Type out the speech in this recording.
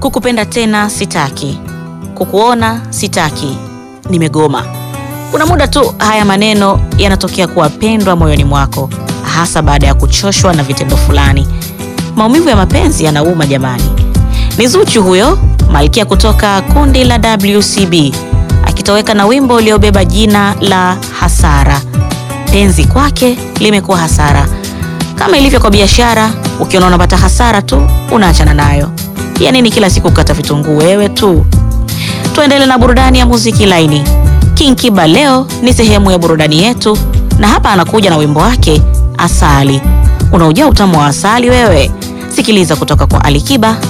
Kukupenda tena sitaki, kukuona sitaki, nimegoma. Kuna muda tu haya maneno yanatokea kuwa pendwa moyoni mwako, hasa baada ya kuchoshwa na vitendo fulani. Maumivu ya mapenzi yanauma jamani. Ni Zuchu huyo, malkia kutoka kundi la WCB, akitoweka na wimbo uliobeba jina la Hasara. Penzi kwake limekuwa hasara. Kama ilivyo kwa biashara, ukiona unapata hasara tu, unaachana nayo. Ya nini kila siku kukata vitunguu wewe tu? Tuendelee na burudani ya muziki laini. King Kiba leo ni sehemu ya burudani yetu, na hapa anakuja na wimbo wake Asali. Unaujua utamu wa asali wewe? Sikiliza kutoka kwa Ali Kiba.